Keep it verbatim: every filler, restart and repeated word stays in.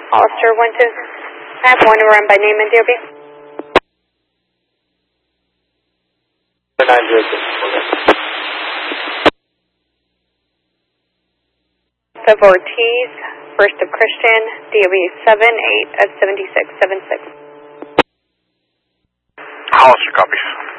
Hollister one two. I have one to run by name and D O B. nine zero six. Of Ortiz, first of Christian, D O B seven eight of seventy-six seventy-six. Hollister copies.